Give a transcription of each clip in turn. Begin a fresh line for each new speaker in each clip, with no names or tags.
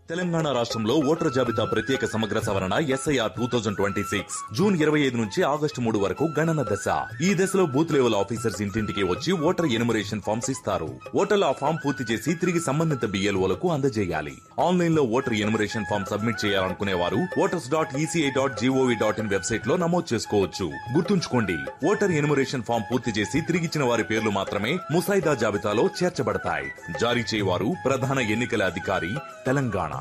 తెలంగాణ రాష్ట్రంలో ఓటర్ జాబితా ప్రత్యేక సమగ్ర సవరణ ఎస్ఐఆర్ 2026 జూన్ 25 నుంచి ఆగస్టు 3 వరకు గణన దశ. ఈ దశలో బూత్ లెవెల్ ఆఫీసర్స్ ఇంటింటికి వచ్చి ఓటర్ ఎనుమరేషన్ ఫామ్స్ ఇస్తారు. ఓటర్లు ఆ ఫామ్ పూర్తి చేసి తిరిగి సంబంధిత బిఎల్ఓలకు అందజేయాలి. ఆన్లైన్ లో ఓటర్ ఎనుమరేషన్ ఫామ్ సబ్మిట్ చేయాలనుకునే వారు voters.eci.gov.in వెబ్సైట్ లో నమోదు చేసుకోవచ్చు. గుర్తుంచుకోండి, ఓటర్ ఎనుమరేషన్ ఫామ్ పూర్తి చేసి తిరిగిచ్చిన వారి పేర్లు మాత్రమే ముసాయిదా జాబితాలో చేర్చబడతాయి. జారీ చేయవారు ప్రధాన ఎన్నికల అధికారి, తెలంగాణ.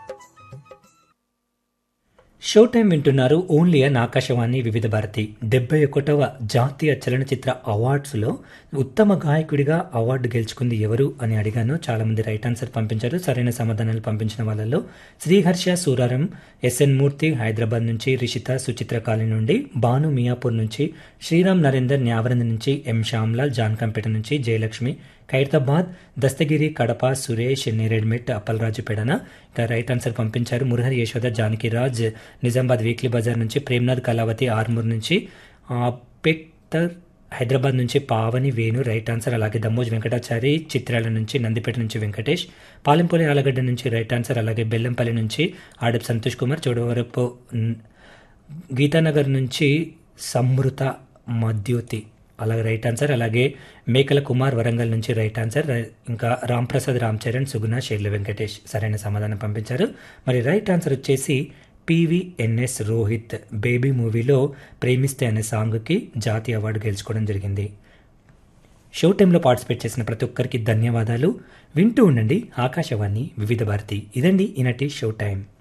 షో టైం వింటున్నారు. ఓన్లీ అన్ ఆకాశవాణి వివిధ భారతి 71వ జాతీయ చలనచిత్ర అవార్డ్స్లో ఉత్తమ గాయకుడిగా అవార్డు గెలుచుకుంది ఎవరు అని అడిగాను. చాలామంది రైట్ ఆన్సర్ పంపించారు. సరైన సమాధానాలు పంపించిన వాళ్ళలో శ్రీహర్ష సూరారం, ఎస్ఎన్ మూర్తి హైదరాబాద్ నుంచి, రిషిత సుచిత్ర కాలనీ నుండి, భాను మియాపూర్ నుంచి, శ్రీరామ్ నరేందర్ న్యావరంద్ నుంచి, ఎం శ్యామ్లాల్ జాన్కంపేట నుంచి, జయలక్ష్మి ఖైరతాబాద్, దస్తగిరి కడప, సురేష్ నేరేడ్మెట్ అప్పలరాజు పెడన ఇంకా రైట్ ఆన్సర్ పంపించారు. మురహరి యశోద జానకిరాజ్ నిజామాబాద్ వీక్లీ బజార్ నుంచి, ప్రేమ్నాథ్ కళావతి ఆర్మూర్ నుంచి, పెక్టర్ హైదరాబాద్ నుంచి పావని వేణు రైట్ ఆన్సర్. అలాగే దమ్మోజ్ వెంకటాచారి చిత్రాల నుంచి, నందిపేట నుంచి వెంకటేష్, పాలెంపల్లి ఆలగడ్డ నుంచి రైట్ ఆన్సర్. అలాగే బెల్లంపల్లి నుంచి ఆడప్ సంతోష్ కుమార్, చోడవరపు గీతానగర్ నుంచి సమృత మద్యోతి అలాగే రైట్ ఆన్సర్. అలాగే మేకల కుమార్ వరంగల్ నుంచి రైట్ ఆన్సర్. ఇంకా రాంప్రసాద్ రామ్ చరణ్, సుగుణ, షెర్ల వెంకటేష్ సరైన సమాధానం పంపించారు. మరి రైట్ ఆన్సర్ వచ్చేసి పివిఎన్ఎస్ రోహిత్ బేబీ మూవీలో ప్రేమిస్తే అనే సాంగ్కి జాతీయ అవార్డు గెలుచుకోవడం జరిగింది. షో టైంలో పార్టిసిపేట్ చేసిన ప్రతి ఒక్కరికి ధన్యవాదాలు. వింటూ ఉండండి ఆకాశవాణి వివిధ భారతి. ఇదండి ఈనాటి షో టైం.